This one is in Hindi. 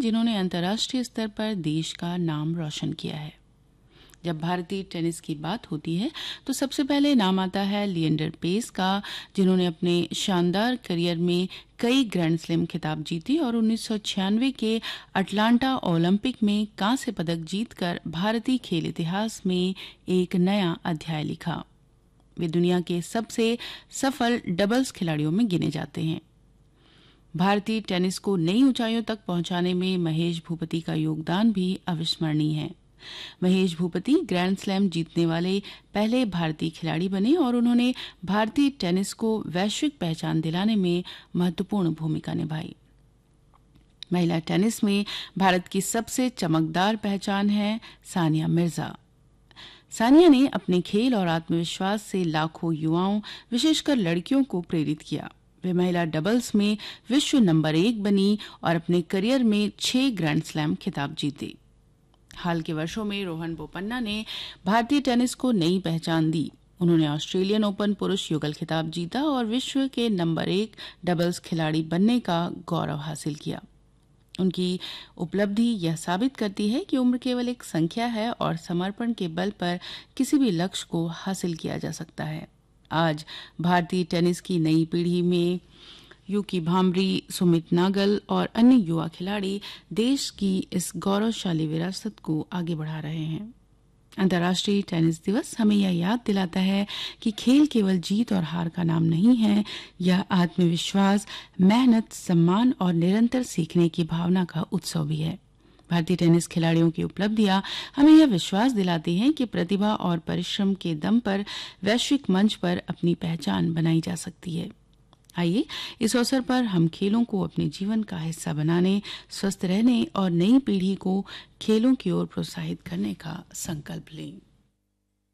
जिन्होंने अंतर्राष्ट्रीय स्तर पर देश का नाम रोशन किया है। जब भारतीय टेनिस की बात होती है तो सबसे पहले नाम आता है लिएंडर पेस का, जिन्होंने अपने शानदार करियर में कई ग्रैंड स्लैम खिताब जीते और 1996 के अटलांटा ओलंपिक में कांस्य पदक जीतकर भारतीय खेल इतिहास में एक नया अध्याय लिखा। वे दुनिया के सबसे सफल डबल्स खिलाड़ियों में गिने जाते हैं। भारतीय टेनिस को नई ऊंचाइयों तक पहुंचाने में महेश भूपति का योगदान भी अविस्मरणीय है। महेश भूपति ग्रैंड स्लैम जीतने वाले पहले भारतीय खिलाड़ी बने और उन्होंने भारतीय टेनिस को वैश्विक पहचान दिलाने में महत्वपूर्ण भूमिका निभाई। महिला टेनिस में भारत की सबसे चमकदार पहचान है सानिया मिर्जा। सानिया ने अपने खेल और आत्मविश्वास से लाखों युवाओं, विशेषकर लड़कियों को प्रेरित किया। वे महिला डबल्स में विश्व नंबर 1 बनी और अपने करियर में 6 ग्रैंड स्लैम खिताब जीते। हाल के वर्षों में रोहन बोपन्ना ने भारतीय टेनिस को नई पहचान दी। उन्होंने ऑस्ट्रेलियन ओपन पुरुष युगल खिताब जीता और विश्व के नंबर 1 डबल्स खिलाड़ी बनने का गौरव हासिल किया। उनकी उपलब्धि यह साबित करती है कि उम्र केवल एक संख्या है और समर्पण के बल पर किसी भी लक्ष्य को हासिल किया जा सकता है। आज भारतीय टेनिस की नई पीढ़ी में यूकी भांबरी, सुमित नागल और अन्य युवा खिलाड़ी देश की इस गौरवशाली विरासत को आगे बढ़ा रहे हैं। अंतर्राष्ट्रीय टेनिस दिवस हमें यह याद दिलाता है कि खेल केवल जीत और हार का नाम नहीं है, यह आत्मविश्वास, मेहनत, सम्मान और निरंतर सीखने की भावना का उत्सव भी है। भारतीय टेनिस खिलाड़ियों की उपलब्धियां हमें यह विश्वास दिलाती हैं कि प्रतिभा और परिश्रम के दम पर वैश्विक मंच पर अपनी पहचान बनाई जा सकती है। आइए इस अवसर पर हम खेलों को अपने जीवन का हिस्सा बनाने, स्वस्थ रहने और नई पीढ़ी को खेलों की ओर प्रोत्साहित करने का संकल्प लें।